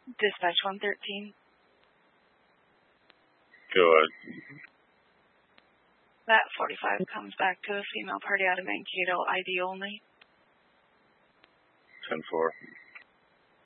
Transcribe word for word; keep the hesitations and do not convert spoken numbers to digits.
Dispatch one thirteen. Go ahead. That forty-five comes back to a female party out of Mankato, I D only. ten four.